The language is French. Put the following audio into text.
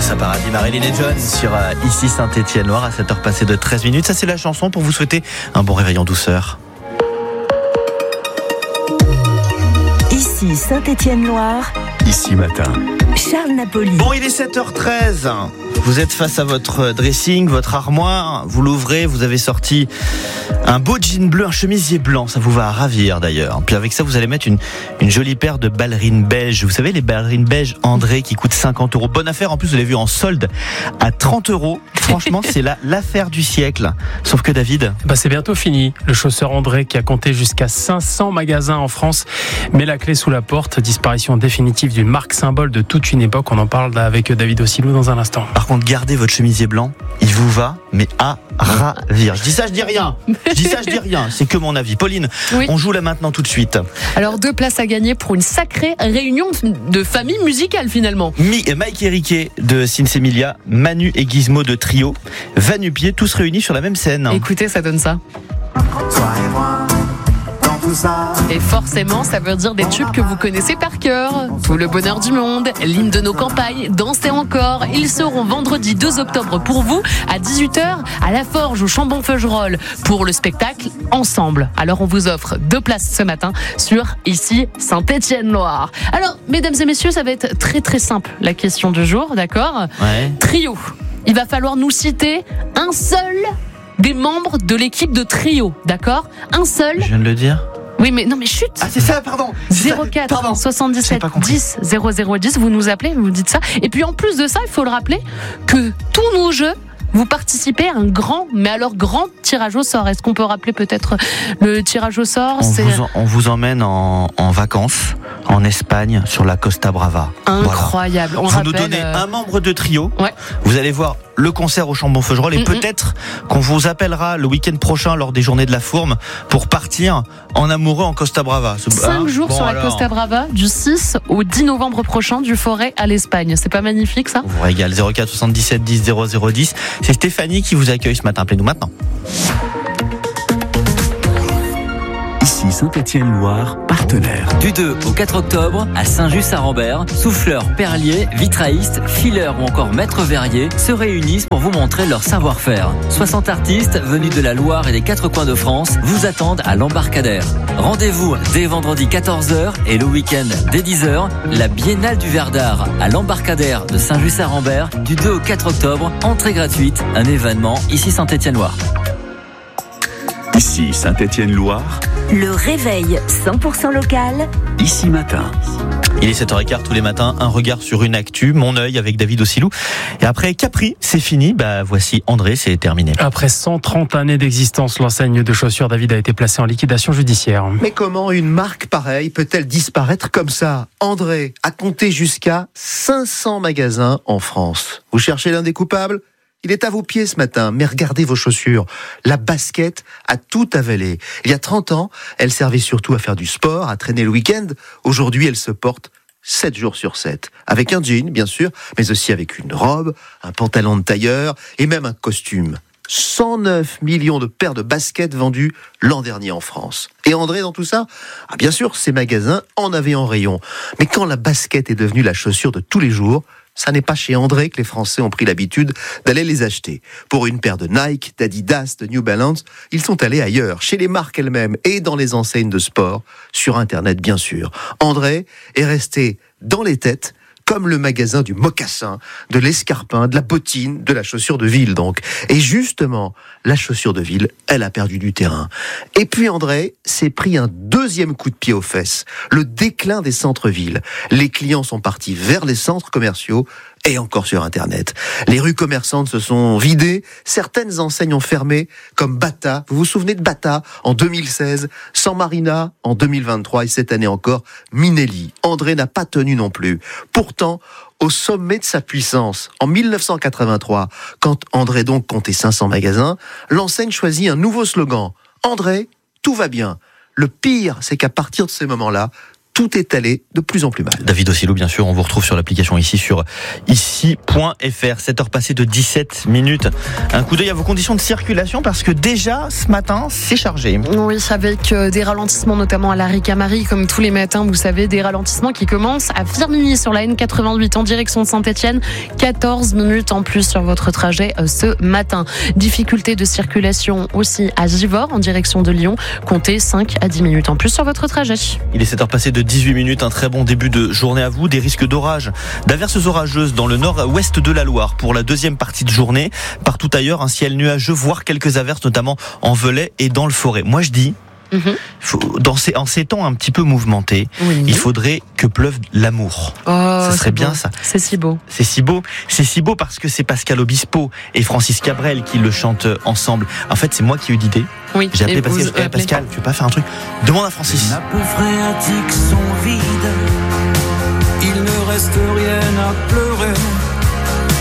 Vanessa Paradis, Marilyn et John sur Ici Saint-Étienne-Loire à 7h passées de 13 minutes. Ça, c'est la chanson pour vous souhaiter un bon réveil en douceur. Ici Saint-Étienne-Loire. Ici matin. Charles Napoli. Bon, il est 7h13. Vous êtes face à votre dressing, votre armoire. Vous l'ouvrez, vous avez sorti un beau jean bleu, un chemisier blanc. Ça vous va ravir d'ailleurs. Puis avec ça, vous allez mettre une jolie paire de ballerines beige. Vous savez, les ballerines beige André qui coûtent 50 €. Bonne affaire. En plus, vous l'avez vu en solde à 30 €. Franchement, c'est l'affaire du siècle. Sauf que David. C'est bientôt fini. Le chausseur André, qui a compté jusqu'à 500 magasins en France, met la clé sous la porte. Disparition définitive d'une marque symbole de toute une époque. On en parle avec David Ossilou dans un instant. Par contre, gardez votre chemisier blanc. Il vous va, mais à ravir. Je dis ça, je dis rien. C'est que mon avis. Pauline, oui. On joue là maintenant tout de suite. Alors 2 places à gagner pour une sacrée réunion de famille musicale finalement. Mike et Riquet de Sinsemilia, Manu et Gizmo de Trio, Va-Nu-Pied, tous réunis sur la même scène. Écoutez, ça donne ça. Et forcément, ça veut dire des tubes que vous connaissez par cœur. Tout le bonheur du monde, l'hymne de nos campagnes, Dansez encore. Ils seront vendredi 2 octobre pour vous, à 18h, à La Forge, au Chambon-Feugerolles, pour le spectacle Ensemble. Alors, on vous offre 2 places ce matin sur Ici Saint-Étienne-Loire. Alors, mesdames et messieurs, ça va être très très simple, la question du jour, d'accord ? Ouais. Trio. Il va falloir nous citer un seul des membres de l'équipe de Trio, d'accord ? Un seul. Je viens de le dire. Oui, mais non, mais chut. Ah, c'est ça, pardon. 04 77 10 0010, vous nous appelez, vous dites ça. Et puis en plus de ça, il faut le rappeler que tous nos jeux, vous participez à un grand tirage au sort. Est-ce qu'on peut rappeler peut-être le tirage au sort ? On vous emmène en vacances en Espagne sur la Costa Brava. Incroyable. Voilà. Vous nous donnez un membre de Trio. Ouais. Vous allez voir le concert au Chambon-Feugerolles et peut-être qu'on vous appellera le week-end prochain lors des Journées de la Fourme pour partir en amoureux en Costa Brava. 5 jours sur la Costa Brava, du 6 au 10 novembre prochain, du Forêt à l'Espagne. C'est pas magnifique ça ? On vous régale. 04 77 10 0010. C'est Stéphanie qui vous accueille ce matin. Appelez-nous maintenant. Ici Saint-Étienne-Loire, partenaire. Du 2 au 4 octobre, à Saint-Just-à-Rambert, souffleurs, perliers, vitraillistes, fileurs ou encore maîtres verriers se réunissent pour vous montrer leur savoir-faire. 60 artistes venus de la Loire et des 4 coins de France vous attendent à l'Embarcadère. Rendez-vous dès vendredi 14h et le week-end dès 10h, la Biennale du Verre d'Art à l'Embarcadère de Saint-Just-à-Rambert, du 2 au 4 octobre, entrée gratuite, un événement ici Saint-Étienne-Loire. Ici Saint-Étienne-Loire. Le réveil 100% local. Ici matin. Il est 7h15 tous les matins, un regard sur une actu, mon œil avec David Ossilou. Et après Capri, c'est fini, voici André, c'est terminé. Après 130 années d'existence, l'enseigne de chaussures David a été placée en liquidation judiciaire. Mais comment une marque pareille peut-elle disparaître comme ça ? André a compté jusqu'à 500 magasins en France. Vous cherchez l'un des coupables ? Il est à vos pieds ce matin, mais regardez vos chaussures. La basket a tout avalé. Il y a 30 ans, elle servait surtout à faire du sport, à traîner le week-end. Aujourd'hui, elle se porte 7 jours sur 7. Avec un jean, bien sûr, mais aussi avec une robe, un pantalon de tailleur et même un costume. 109 millions de paires de baskets vendues l'an dernier en France. Et André, dans tout ça ? Bien sûr, ces magasins en avaient en rayon. Mais quand la basket est devenue la chaussure de tous les jours, ça n'est pas chez André que les Français ont pris l'habitude d'aller les acheter. Pour une paire de Nike, d'Adidas, de New Balance, ils sont allés ailleurs, chez les marques elles-mêmes et dans les enseignes de sport, sur Internet bien sûr. André est resté dans les têtes comme le magasin du mocassin, de l'escarpin, de la bottine, de la chaussure de ville donc. Et justement, la chaussure de ville, elle a perdu du terrain. Et puis André s'est pris un deuxième coup de pied aux fesses, le déclin des centres-villes. Les clients sont partis vers les centres commerciaux et encore sur Internet. Les rues commerçantes se sont vidées, certaines enseignes ont fermé, comme Bata. Vous vous souvenez de Bata en 2016, San Marina en 2023 et cette année encore, Minelli. André n'a pas tenu non plus. Pourtant, au sommet de sa puissance, en 1983, quand André donc comptait 500 magasins, l'enseigne choisit un nouveau slogan. André, tout va bien. Le pire, c'est qu'à partir de ce moment-là, tout est allé de plus en plus mal. David Ossilou, bien sûr, on vous retrouve sur l'application ici sur ici.fr. 7h passées de 17 minutes. Un coup d'œil à vos conditions de circulation parce que déjà ce matin c'est chargé. Oui, avec des ralentissements notamment à la Ricamarie, comme tous les matins, vous savez, des ralentissements qui commencent à Firminy sur la N88 en direction de Saint-Etienne. 14 minutes en plus sur votre trajet ce matin. Difficulté de circulation aussi à Givors en direction de Lyon. Comptez 5 à 10 minutes en plus sur votre trajet. Il est 7h passées de 18 minutes, un très bon début de journée à vous. Des risques d'orage, d'averses orageuses dans le nord-ouest de la Loire pour la deuxième partie de journée. Partout ailleurs, un ciel nuageux, voire quelques averses, notamment en Velay et dans le Forêt. Moi je dis, en ces temps un petit peu mouvementés, il faudrait que pleuve l'amour. Ça serait bien beau. ça. C'est si beau. C'est si beau. C'est si beau parce que c'est Pascal Obispo et Francis Cabrel qui le chantent ensemble. En fait, c'est moi qui ai eu l'idée. Oui. J'ai appelé Pascal. Pascal, tu veux pas faire un truc? Demande à Francis. Les nappes phréatiques sont vides. Il ne reste rien à pleurer.